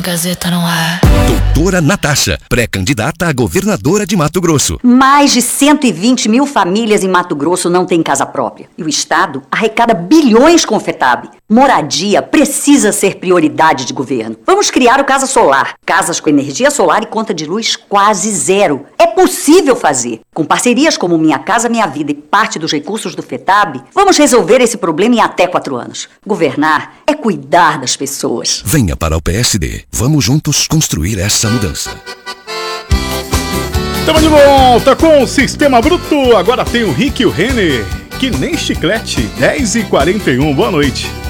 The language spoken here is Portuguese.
Gazeta no ar. Doutora Natasha, pré-candidata a governadora de Mato Grosso. Mais de 120 mil famílias em Mato Grosso não têm casa própria. E o Estado arrecada bilhões com o FETAB. Moradia precisa ser prioridade de governo. Vamos criar o Casa Solar. Casas com energia solar e conta de luz quase zero. É possível fazer. Com parcerias como Minha Casa Minha Vida e parte dos recursos do FETAB, vamos resolver esse problema em até 4 anos. Governar é cuidar das pessoas. Venha para o PSD. Vamos juntos construir essa mudança. Estamos de volta com o Sistema Bruto. Agora tem o Rick e o Renner, que nem chiclete. 10h41, boa noite.